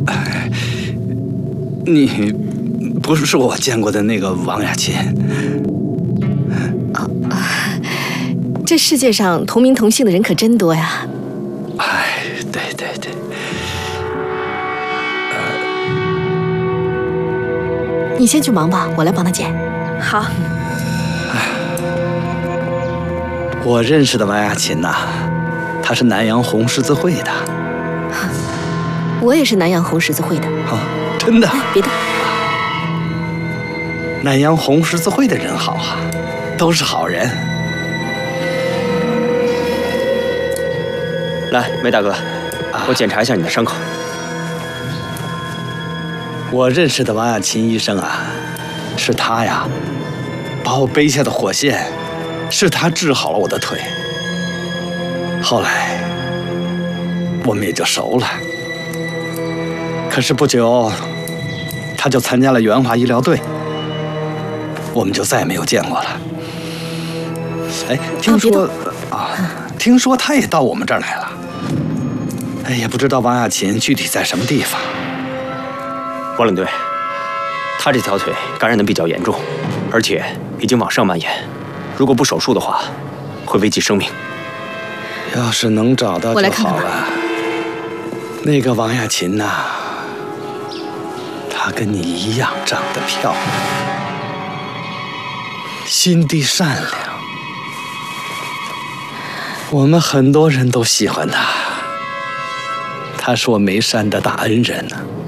你不是我见过的那个王雅琴？ 这世界上同名同姓的人可真多呀。 哎，对。 你先去忙吧，我来帮他捡。 好。 我认识的王雅琴呐，她是南阳红十字会的。 我也是南阳红十字会的。 啊，真的？ 别动。 南阳红十字会的人好啊，都是好人。 来，梅大哥，我检查一下你的伤口。 我认识的王雅琴医生啊，是他呀，把我背下的火线，是他治好了我的腿。后来，我们也就熟了。可是不久，他就参加了援华医疗队，我们就再也没有见过了。哎，听说他也到我们这儿来了。哎，也不知道王雅琴具体在什么地方。 王领队，他这条腿感染的比较严重，而且已经往上蔓延，如果不手术的话，会危及生命。 要是能找到就好了。那个王雅琴呐，她跟你一样长得漂亮，心地善良，我们很多人都喜欢她。她是我眉山的大恩人呢。